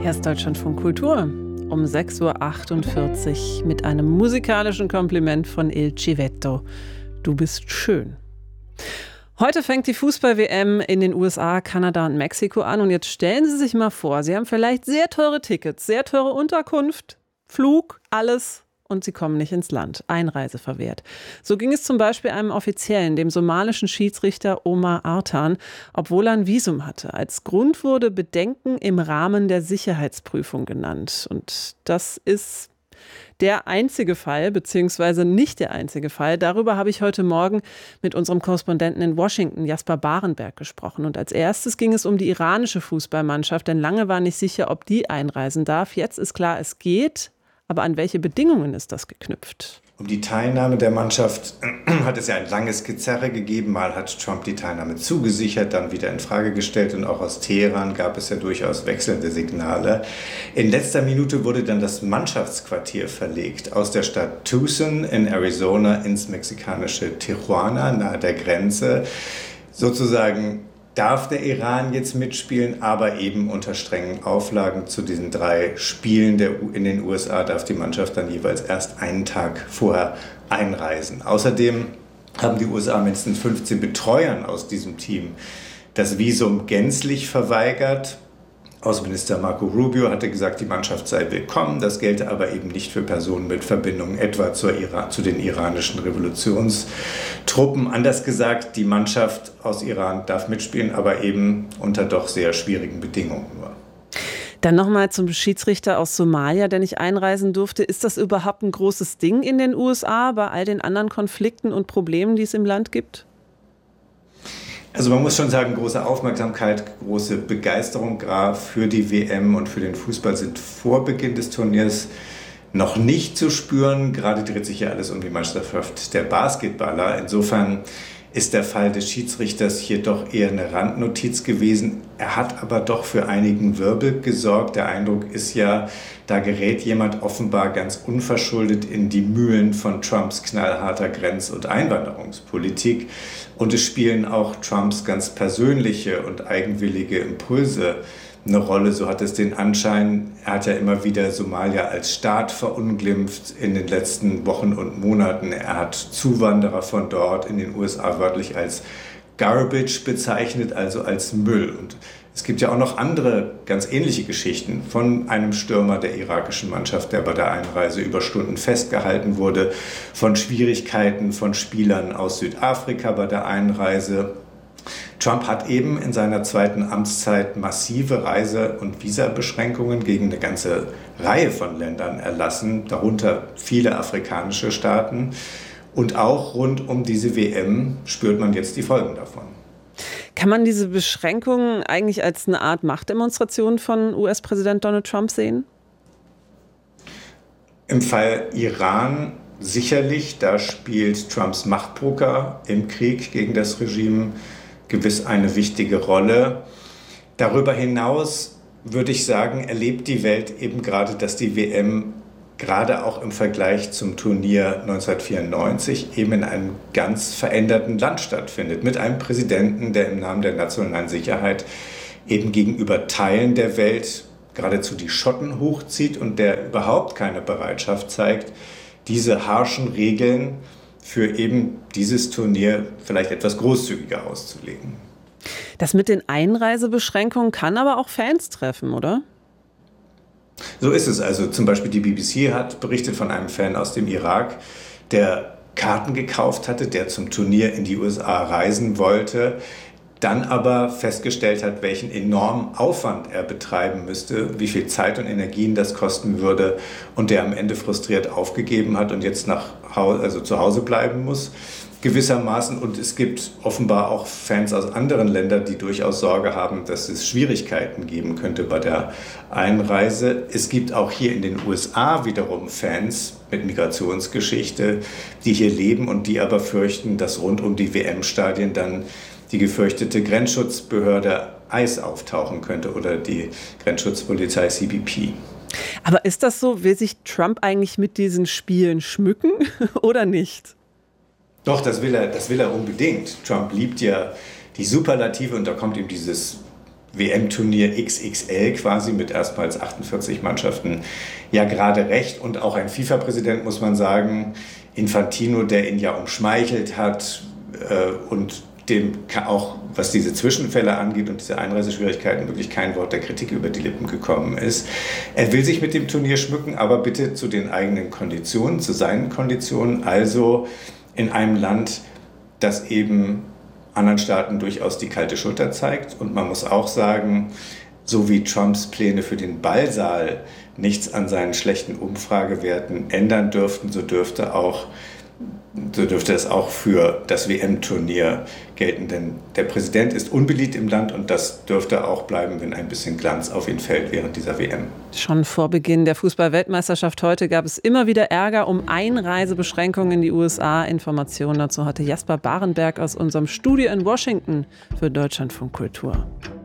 Hier ist Deutschlandfunk Kultur um 6:48 Uhr mit einem musikalischen Kompliment von Il Civetto. Du bist schön. Heute fängt die Fußball-WM in den USA, Kanada und Mexiko an. Und jetzt stellen Sie sich mal vor, Sie haben vielleicht sehr teure Tickets, sehr teure Unterkunft, Flug, alles. Und Sie kommen nicht ins Land. Einreise verwehrt. So ging es zum Beispiel einem Offiziellen, dem somalischen Schiedsrichter Omar Artan, obwohl er ein Visum hatte. Als Grund wurde Bedenken im Rahmen der Sicherheitsprüfung genannt. Und das ist der einzige Fall, beziehungsweise nicht der einzige Fall. Darüber habe ich heute Morgen mit unserem Korrespondenten in Washington, Jasper Barenberg, gesprochen. Und als erstes ging es um die iranische Fußballmannschaft, denn lange war nicht sicher, ob die einreisen darf. Jetzt ist klar, es geht. Aber an welche Bedingungen ist das geknüpft? Um die Teilnahme der Mannschaft hat es ja ein langes Gezerre gegeben. Mal hat Trump die Teilnahme zugesichert, dann wieder in Frage gestellt. Und auch aus Teheran gab es ja durchaus wechselnde Signale. In letzter Minute wurde dann das Mannschaftsquartier verlegt aus der Stadt Tucson in Arizona ins mexikanische Tijuana nahe der Grenze. Sozusagen darf der Iran jetzt mitspielen, aber eben unter strengen Auflagen. Zu diesen 3 Spielen in den USA darf die Mannschaft dann jeweils erst einen Tag vorher einreisen. Außerdem haben die USA mindestens 15 Betreuern aus diesem Team das Visum gänzlich verweigert. Außenminister Marco Rubio hatte gesagt, die Mannschaft sei willkommen. Das gelte aber eben nicht für Personen mit Verbindungen etwa zu den iranischen Revolutionstruppen. Anders gesagt, die Mannschaft aus Iran darf mitspielen, aber eben unter doch sehr schwierigen Bedingungen nur. Dann nochmal zum Schiedsrichter aus Somalia, der nicht einreisen durfte. Ist das überhaupt ein großes Ding in den USA bei all den anderen Konflikten und Problemen, die es im Land gibt? Also man muss schon sagen, große Aufmerksamkeit, große Begeisterung für die WM und für den Fußball sind vor Beginn des Turniers noch nicht zu spüren. Gerade dreht sich ja alles um die Meisterschaft der Basketballer. Insofern ist der Fall des Schiedsrichters hier doch eher eine Randnotiz gewesen. Er hat aber doch für einigen Wirbel gesorgt. Der Eindruck ist ja, da gerät jemand offenbar ganz unverschuldet in die Mühlen von Trumps knallharter Grenz- und Einwanderungspolitik. Und es spielen auch Trumps ganz persönliche und eigenwillige Impulse eine Rolle. So hat es den Anschein, er hat ja immer wieder Somalia als Staat verunglimpft in den letzten Wochen und Monaten. Er hat Zuwanderer von dort in den USA wörtlich als Garbage bezeichnet, also als Müll. Und es gibt ja auch noch andere ganz ähnliche Geschichten von einem Stürmer der irakischen Mannschaft, der bei der Einreise über Stunden festgehalten wurde, von Schwierigkeiten von Spielern aus Südafrika bei der Einreise. Trump hat eben in seiner zweiten Amtszeit massive Reise- und Visabeschränkungen gegen eine ganze Reihe von Ländern erlassen, darunter viele afrikanische Staaten. Und auch rund um diese WM spürt man jetzt die Folgen davon. Kann man diese Beschränkungen eigentlich als eine Art Machtdemonstration von US-Präsident Donald Trump sehen? Im Fall Iran sicherlich, da spielt Trumps Machtpoker im Krieg gegen das Regime gewiss eine wichtige Rolle. Darüber hinaus würde ich sagen, erlebt die Welt eben gerade, dass die WM gerade auch im Vergleich zum Turnier 1994 eben in einem ganz veränderten Land stattfindet. Mit einem Präsidenten, der im Namen der nationalen Sicherheit eben gegenüber Teilen der Welt geradezu die Schotten hochzieht und der überhaupt keine Bereitschaft zeigt, diese harschen Regeln für eben dieses Turnier vielleicht etwas großzügiger auszulegen. Das mit den Einreisebeschränkungen kann aber auch Fans treffen, oder? So ist es. Also zum Beispiel die BBC hat berichtet von einem Fan aus dem Irak, der Karten gekauft hatte, der zum Turnier in die USA reisen wollte, dann aber festgestellt hat, welchen enormen Aufwand er betreiben müsste, wie viel Zeit und Energien das kosten würde und der am Ende frustriert aufgegeben hat und jetzt zu Hause bleiben muss. Gewissermaßen, und es gibt offenbar auch Fans aus anderen Ländern, die durchaus Sorge haben, dass es Schwierigkeiten geben könnte bei der Einreise. Es gibt auch hier in den USA wiederum Fans mit Migrationsgeschichte, die hier leben und die aber fürchten, dass rund um die WM-Stadien dann die gefürchtete Grenzschutzbehörde ICE auftauchen könnte oder die Grenzschutzpolizei CBP. Aber ist das so, will sich Trump eigentlich mit diesen Spielen schmücken oder nicht? Doch, das will er unbedingt. Trump liebt ja die Superlative und da kommt ihm dieses WM-Turnier XXL quasi mit erstmals 48 Mannschaften ja gerade recht. Und auch ein FIFA-Präsident, muss man sagen, Infantino, der ihn ja umschmeichelt hat und dem auch, was diese Zwischenfälle angeht und diese Einreiseschwierigkeiten, wirklich kein Wort der Kritik über die Lippen gekommen ist. Er will sich mit dem Turnier schmücken, aber bitte zu den eigenen Konditionen, zu seinen Konditionen, also in einem Land, das eben anderen Staaten durchaus die kalte Schulter zeigt. Und man muss auch sagen, so wie Trumps Pläne für den Ballsaal nichts an seinen schlechten Umfragewerten ändern dürften, so dürfte es auch für das WM-Turnier gelten. Denn der Präsident ist unbeliebt im Land und das dürfte auch bleiben, wenn ein bisschen Glanz auf ihn fällt während dieser WM. Schon vor Beginn der Fußball-Weltmeisterschaft heute gab es immer wieder Ärger um Einreisebeschränkungen in die USA. Informationen dazu hatte Jasper Barenberg aus unserem Studio in Washington für Deutschlandfunk Kultur.